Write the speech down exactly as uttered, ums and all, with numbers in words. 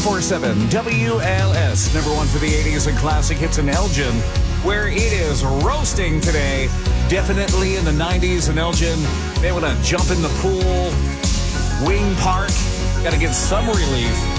ninety-four point seven W L S, number one for the eighties and classic hits in Elgin, where it is roasting today. Definitely in the nineties in Elgin. They want to jump in the pool, wing park. Got to get some relief